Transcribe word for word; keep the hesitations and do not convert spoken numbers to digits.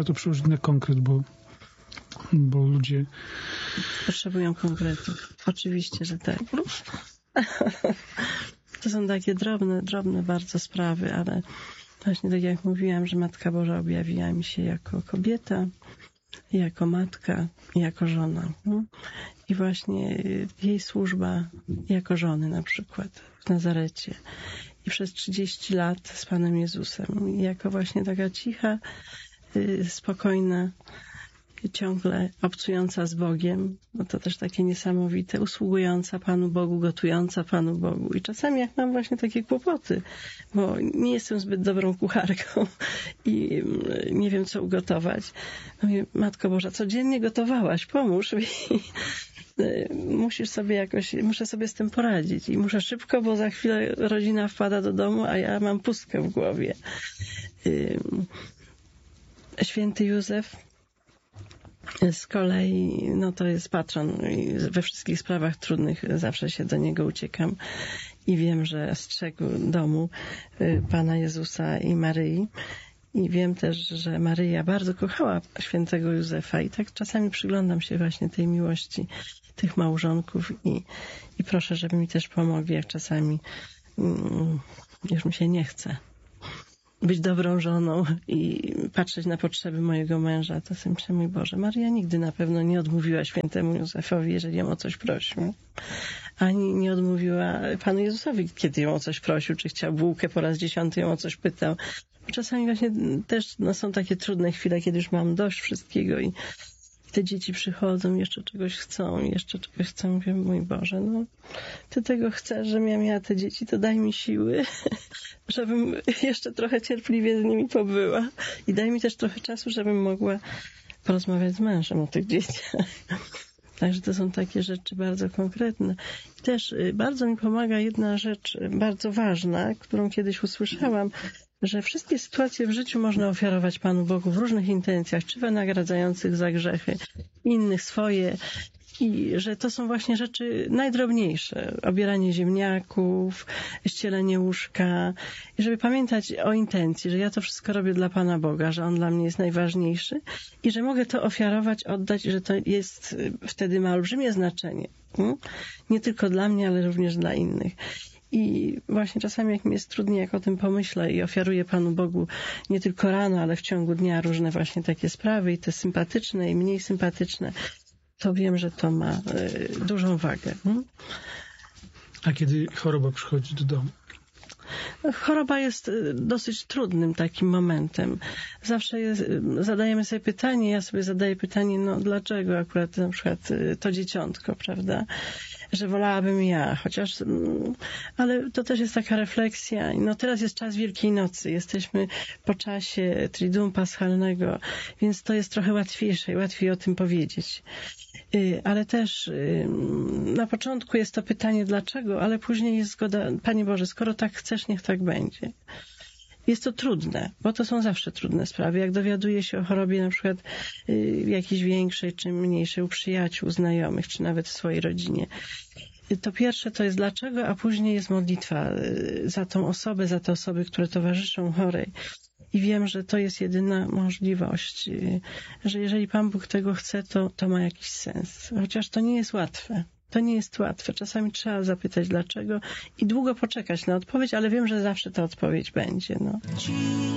to przełożyć na konkret, bo, bo ludzie... Potrzebują konkretów. Oczywiście, że tak. To są takie drobne, drobne bardzo sprawy, ale właśnie tak jak mówiłam, że Matka Boża objawiła mi się jako kobieta, jako matka, jako żona. I właśnie jej służba jako żony na przykład w Nazarecie. I przez trzydzieści lat z Panem Jezusem. I jako właśnie taka cicha, spokojna, ciągle obcująca z Bogiem, no to też takie niesamowite, usługująca Panu Bogu, gotująca Panu Bogu. I czasami jak mam właśnie takie kłopoty, bo nie jestem zbyt dobrą kucharką i nie wiem, co ugotować. No mówię, Matko Boża, codziennie gotowałaś, pomóż mi. Musisz sobie jakoś, muszę sobie z tym poradzić i muszę szybko, bo za chwilę rodzina wpada do domu, a ja mam pustkę w głowie. Święty Józef z kolei, no to jest patron i we wszystkich sprawach trudnych zawsze się do niego uciekam i wiem, że strzegł domu Pana Jezusa i Maryi. I wiem też, że Maryja bardzo kochała świętego Józefa i tak czasami przyglądam się właśnie tej miłości tych małżonków i, i proszę, żeby mi też pomogli, jak czasami mm, już mi się nie chce być dobrą żoną i patrzeć na potrzeby mojego męża, to sobie myślę, mój Boże, Maryja nigdy na pewno nie odmówiła świętemu Józefowi, jeżeli ją o coś prosił. Ani nie odmówiła Panu Jezusowi, kiedy ją o coś prosił, czy chciał bułkę, po raz dziesiąty ją o coś pytał. Czasami właśnie też no, są takie trudne chwile, kiedy już mam dość wszystkiego i te dzieci przychodzą, jeszcze czegoś chcą, jeszcze czegoś chcą. Mówię, mój Boże, no Ty tego chcesz, żebym ja miała te dzieci, to daj mi siły, żebym jeszcze trochę cierpliwie z nimi pobyła i daj mi też trochę czasu, żebym mogła porozmawiać z mężem o tych dzieciach. Także to są takie rzeczy bardzo konkretne. I też bardzo mi pomaga jedna rzecz bardzo ważna, którą kiedyś usłyszałam, że wszystkie sytuacje w życiu można ofiarować Panu Bogu w różnych intencjach, czy wynagradzających za grzechy, innych swoje. I że to są właśnie rzeczy najdrobniejsze. Obieranie ziemniaków, ścielenie łóżka. I żeby pamiętać o intencji, że ja to wszystko robię dla Pana Boga, że On dla mnie jest najważniejszy i że mogę to ofiarować, oddać, że to jest, wtedy ma olbrzymie znaczenie. Nie tylko dla mnie, ale również dla innych. I właśnie czasami jak mi jest trudniej, jak o tym pomyślę i ofiaruję Panu Bogu nie tylko rano, ale w ciągu dnia różne właśnie takie sprawy i te sympatyczne i mniej sympatyczne, to wiem, że to ma y, dużą wagę. Hmm? A kiedy choroba przychodzi do domu? Choroba jest dosyć trudnym takim momentem. Zawsze jest, zadajemy sobie pytanie, ja sobie zadaję pytanie, no dlaczego akurat na przykład to dzieciątko, prawda? Że wolałabym ja, chociaż, ale to też jest taka refleksja. No teraz jest czas Wielkiej Nocy, jesteśmy po czasie Triduum Paschalnego, więc to jest trochę łatwiejsze i łatwiej o tym powiedzieć. Ale też na początku jest to pytanie dlaczego, ale później jest zgoda, Panie Boże, skoro tak chcesz, niech tak będzie. Jest to trudne, bo to są zawsze trudne sprawy. Jak dowiaduje się o chorobie na przykład jakiejś większej czy mniejszej u przyjaciół, znajomych, czy nawet w swojej rodzinie, to pierwsze to jest dlaczego, a później jest modlitwa za tą osobę, za te osoby, które towarzyszą chorej. I wiem, że to jest jedyna możliwość, że jeżeli Pan Bóg tego chce, to, to ma jakiś sens. Chociaż to nie jest łatwe. To nie jest łatwe. Czasami trzeba zapytać dlaczego i długo poczekać na odpowiedź, ale wiem, że zawsze ta odpowiedź będzie. No.